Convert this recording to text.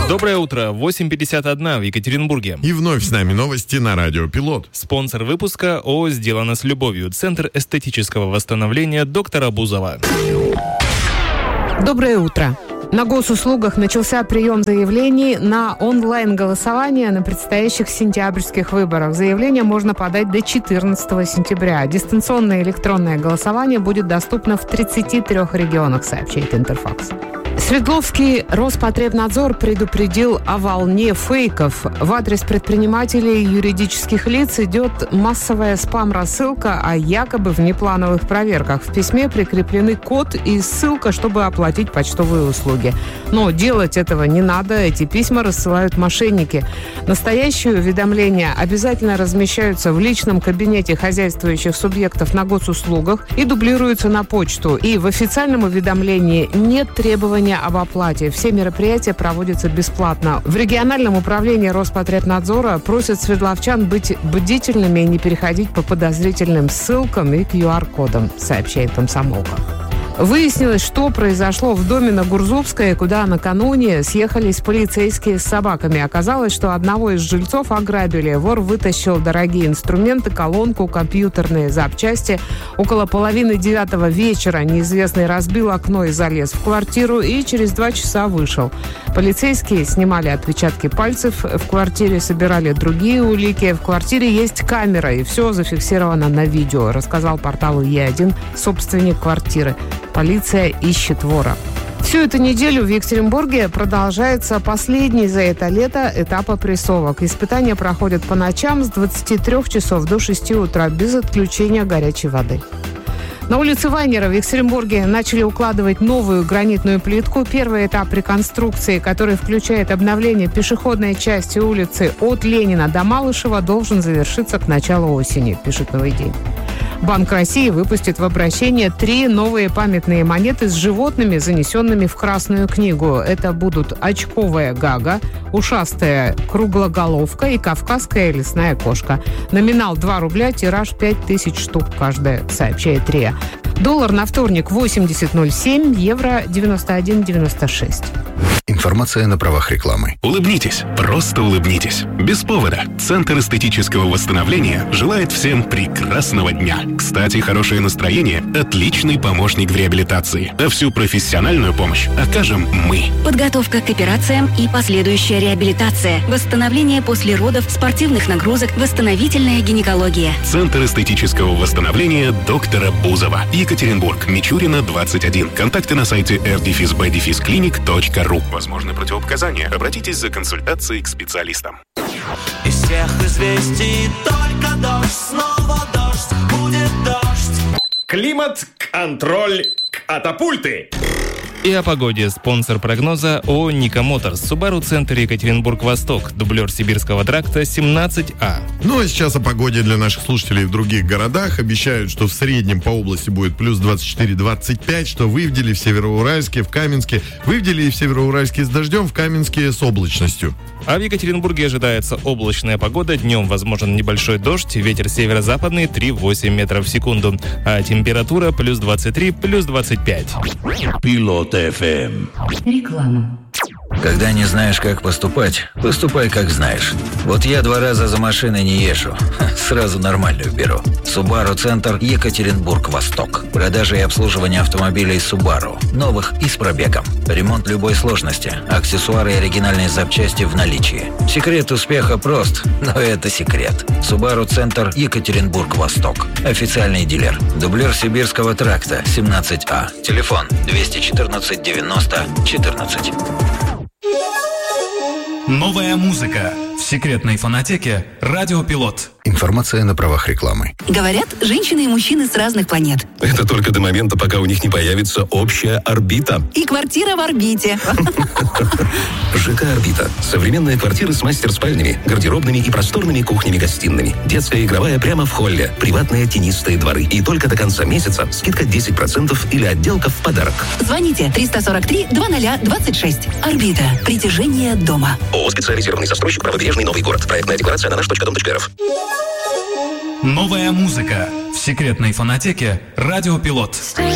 Доброе утро, 8:51 в Екатеринбурге. И вновь с нами новости на Радио Пилот. Спонсор выпуска ООО «Сделано с любовью», Центр эстетического восстановления доктора Бузова. Доброе утро. На госуслугах начался прием заявлений на онлайн-голосование на предстоящих сентябрьских выборах. Заявление можно подать до 14 сентября. Дистанционное электронное голосование будет доступно в 33 регионах, сообщает Интерфакс. Свердловский Роспотребнадзор предупредил о волне фейков. В адрес предпринимателей и юридических лиц идет массовая спам-рассылка о якобы внеплановых проверках. В письме прикреплены код и ссылка, чтобы оплатить почтовые услуги. Но делать этого не надо. Эти письма рассылают мошенники. Настоящие уведомления обязательно размещаются в личном кабинете хозяйствующих субъектов на госуслугах и дублируются на почту. И в официальном уведомлении нет требования об оплате. Все мероприятия проводятся бесплатно. В региональном управлении Роспотребнадзора просят свердловчан быть бдительными и не переходить по подозрительным ссылкам и QR-кодам, сообщает «Комсомолка». Выяснилось, что произошло в доме на Гурзовской, куда накануне съехались полицейские с собаками. Оказалось, что одного из жильцов ограбили. Вор вытащил дорогие инструменты, колонку, компьютерные запчасти. Около 8:30 вечера неизвестный разбил окно и залез в квартиру и через 2 часа вышел. Полицейские снимали отпечатки пальцев в квартире, собирали другие улики. В квартире есть камера, и все зафиксировано на видео, рассказал порталу Е1 собственник квартиры. Полиция ищет вора. Всю эту неделю в Екатеринбурге продолжается последний за это лето этап опрессовок. Испытания проходят по ночам с 23 часов до 6 утра без отключения горячей воды. На улице Вайнера в Екатеринбурге начали укладывать новую гранитную плитку. Первый этап реконструкции, который включает обновление пешеходной части улицы от Ленина до Малышева, должен завершиться к началу осени, пишет «Новый день». Банк России выпустит в обращение 3 новые памятные монеты с животными, занесенными в Красную книгу. Это будут очковая гага, ушастая круглоголовка и кавказская лесная кошка. Номинал 2 рубля, тираж 5000 штук каждая, сообщает РИА. Доллар на вторник 80.07, евро 91.96. Информация на правах рекламы. Улыбнитесь, просто улыбнитесь. Без повода. Центр эстетического восстановления желает всем прекрасного дня. Кстати, хорошее настроение – отличный помощник в реабилитации. А всю профессиональную помощь окажем мы. Подготовка к операциям и последующая реабилитация. Восстановление после родов, спортивных нагрузок, восстановительная гинекология. Центр эстетического восстановления доктора Бузова. Екатеринбург, Мичурина, 21. Контакты на сайте r-b-clinic.ru. Возможны противопоказания. Обратитесь за консультацией к специалистам. Из всех известий только дождь, снова дождь, будет дождь. Климат-контроль катапульты. И о погоде. Спонсор прогноза ООО «Ника Моторс». Subaru Центр Екатеринбург-Восток. Дублер Сибирского тракта 17А. Ну а сейчас о погоде для наших слушателей в других городах. Обещают, что в среднем по области будет плюс 24-25, что в Ивделе, в Североуральске, в Каменске. В Ивделе и в Североуральске с дождем, в Каменске с облачностью. А в Екатеринбурге ожидается облачная погода. Днем возможен небольшой дождь. Ветер северо-западный 3,8 метров в секунду. А температура плюс 23, плюс 25. Пилот FM. Реклама. Когда не знаешь, как поступать, поступай, как знаешь. Вот я 2 раза за машиной не езжу. Сразу нормальную беру. Subaru Центр Екатеринбург-Восток. Продажа и обслуживание автомобилей Subaru. Новых и с пробегом. Ремонт любой сложности. Аксессуары и оригинальные запчасти в наличии. Секрет успеха прост, но это секрет. Subaru Центр Екатеринбург-Восток. Официальный дилер. Дублер Сибирского тракта 17А. Телефон 214 90 14. Новая музыка в секретной фонотеке «Радио Пилот». Информация на правах рекламы. Говорят, женщины и мужчины с разных планет. Это только до момента, пока у них не появится общая орбита. И квартира в орбите. ЖК «Орбита». Современные квартиры с мастер-спальнями, гардеробными и просторными кухнями-гостиными. Детская игровая прямо в холле. Приватные тенистые дворы. И только до конца месяца скидка 10% или отделка в подарок. Звоните 343-2026. Орбита. Притяжение дома. ООО «Специализированный застройщик, Правобережный Новый город». Проектная декларация на наш.дом.рф. Новая музыка в секретной фонотеке «Радио Пилот».